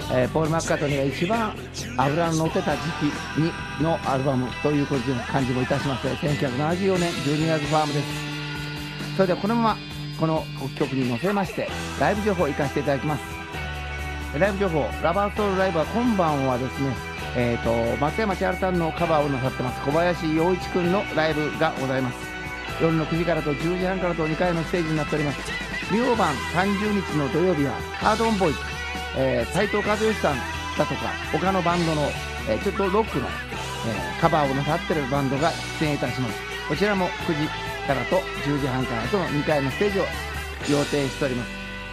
ポール・マッカートニーが一番脂の乗ってた時期のアルバムという感じもいたしまして、1974年12月ファームです。それではこのままこの曲に乗せましてライブ情報を行かせていただきます。ライブ情報、ラバーソウルライブは今晩はですね、松山千春さんのカバーをなさってます小林洋一君のライブがございます。夜の9時からと10時半からと2回のステージになっております。明晩30日の土曜日はハードオンボイス、斉藤和義さんだとか他のバンドの、ちょっとロックの、カバーをなさっているバンドが出演いたします。こちらも9時からと10時半からとの2回のステージを予定しております。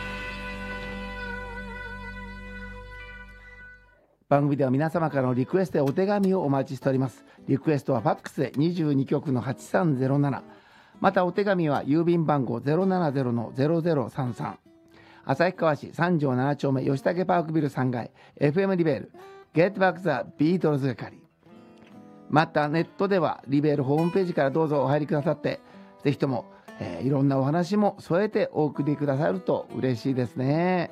番組では皆様からのリクエストやお手紙をお待ちしております。リクエストはファックスで22局の8307、またお手紙は郵便番号 070-0033、 旭川市三条7丁目吉武パークビル3階 FM リベールゲットバックザビートルズ係、またネットではリベールホームページからどうぞお入りくださって、ぜひとも、いろんなお話も添えてお送りくださると嬉しいですね。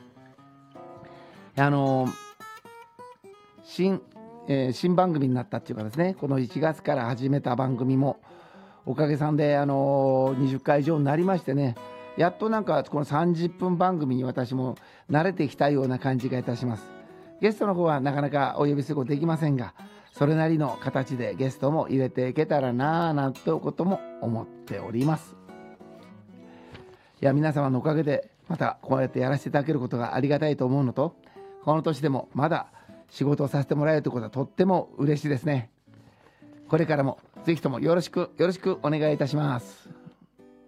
新番組になったっていうかですね、この1月から始めた番組もおかげさんで20回以上になりましてね、やっとなんかこの30分番組に私も慣れてきたような感じがいたします。ゲストの方はなかなかお呼びすることできませんが、それなりの形でゲストも入れていけたらなぁなんてことも思っております。いや、皆様のおかげでまたこうやってやらせていただけることがありがたいと思うのと、この年でもまだ仕事をさせてもらえるということはとっても嬉しいですね。これからもぜひともよろしくお願いいたします。